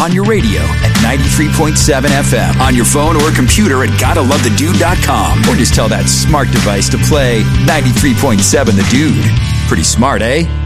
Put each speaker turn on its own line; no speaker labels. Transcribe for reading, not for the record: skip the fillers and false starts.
on your radio at 93.7 FM, on your phone or computer at gottalovethedude.com, or just tell that smart device to play 93.7 The Dude. Pretty smart, eh?